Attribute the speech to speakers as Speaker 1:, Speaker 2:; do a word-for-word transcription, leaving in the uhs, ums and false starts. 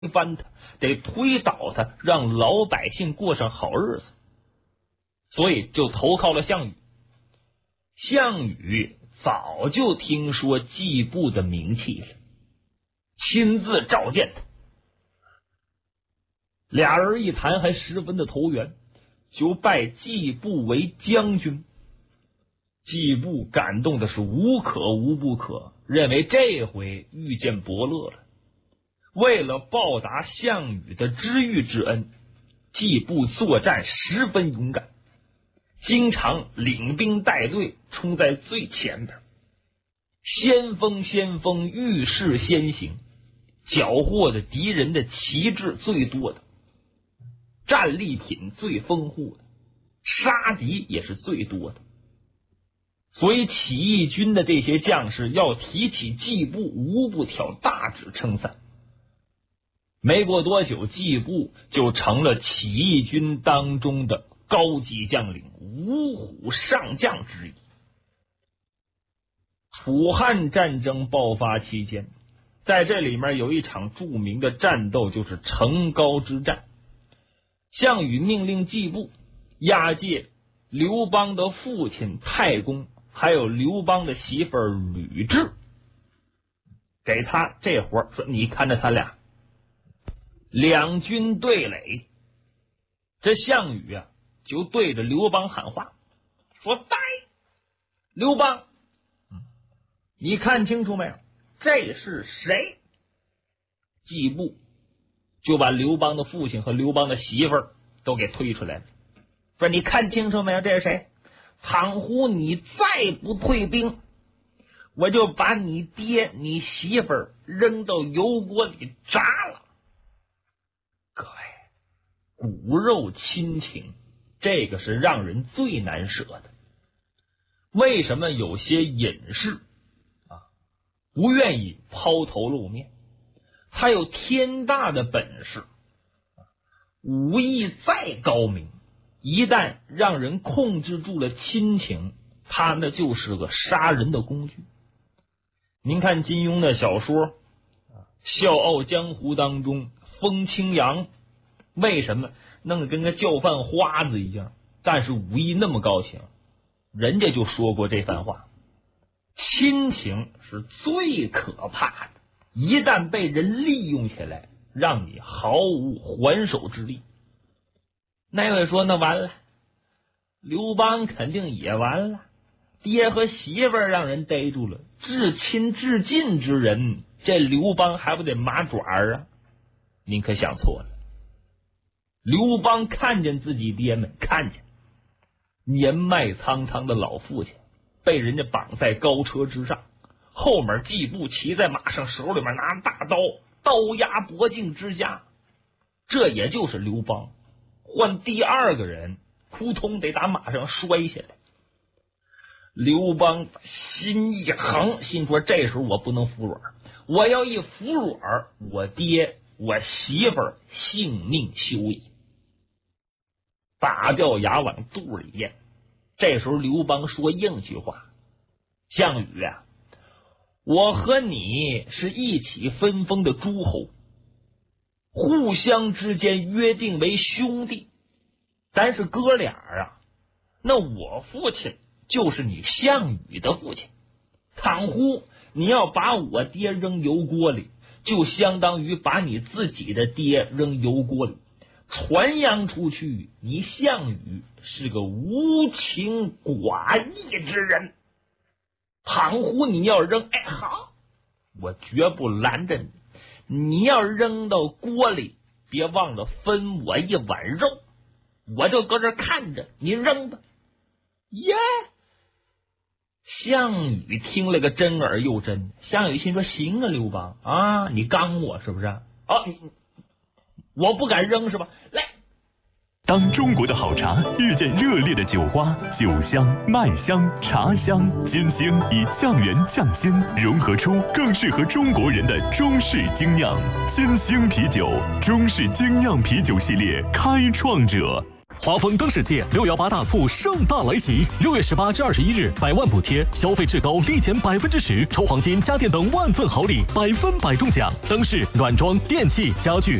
Speaker 1: 翻他，得推倒他，让老百姓过上好日子。所以就投靠了项羽。项羽早就听说季布的名气了，亲自召见他。俩人一谈还十分的投缘，就拜季布为将军。季布感动的是无可无不可，认为这回遇见伯乐了。为了报答项羽的知遇之恩，季布作战十分勇敢，经常领兵带队冲在最前边，先锋先锋，遇事先行，缴获的敌人的旗帜最多的，战利品最丰富的，杀敌也是最多的。所以起义军的这些将士要提起季布，无不挑大指称赞。没过多久，季布就成了起义军当中的高级将领，五虎上将之一。楚汉战争爆发期间，在这里面有一场著名的战斗，就是成高之战。项羽命令季布押解刘邦的父亲太公，还有刘邦的媳妇儿吕雉，给他这活儿，说你看着他俩两军对垒。这项羽啊就对着刘邦喊话，说在刘邦，你看清楚没有，这是谁？季布就把刘邦的父亲和刘邦的媳妇儿都给推出来了，说你看清楚没有，这是谁？倘乎你再不退兵，我就把你爹你媳妇儿扔到油锅里炸了。各位，骨肉亲情，这个是让人最难舍的。为什么有些隐士啊不愿意抛头露面？他有天大的本事，武艺再高明，一旦让人控制住了亲情，他那就是个杀人的工具。您看金庸的小说《笑傲江湖》当中，风清扬为什么弄得跟个叫饭花子一样，但是武艺那么高强？人家就说过这番话，亲情是最可怕的，一旦被人利用起来，让你毫无还手之力。那位说那完了，刘邦肯定也完了，爹和媳妇儿让人逮住了，至亲至近之人，这刘邦还不得麻爪啊？您可想错了。刘邦看见自己爹们，看见年迈苍苍的老父亲被人家绑在高车之上，后面季布骑在马上，手里面拿大刀，刀压脖颈之下，这也就是刘邦。换第二个人，扑通得打马上摔下来。刘邦心一横，心说这时候我不能服软，我要一服软，我爹我媳妇儿性命休矣。大掉牙往肚里咽。这时候刘邦说硬句话，项羽啊，我和你是一起分封的诸侯，互相之间约定为兄弟，咱是哥俩啊。那我父亲就是你项羽的父亲，倘乎你要把我爹扔油锅里，就相当于把你自己的爹扔油锅里，传扬出去你项羽是个无情寡义之人。倘乎你要扔，哎好，我绝不拦着你，你要扔到锅里，别忘了分我一碗肉，我就搁这看着你扔吧。耶！项羽听了个真耳又真，项羽心说行啊，刘邦啊，你刚我是不是？哦，我不敢扔是吧？来。
Speaker 2: 当中国的好茶遇见热烈的酒花，酒香、麦香、茶香、金星以酱园酱鲜融合出更适合中国人的中式精酿。金星啤酒，中式精酿啤酒系列开创者。
Speaker 3: 华丰灯世界六幺八大促盛大来袭，六月十八至二十一日，百万补贴，消费至高立减百分之十，抽黄金、家电等万份好礼，百分百中奖。灯饰、软装、电器、家具、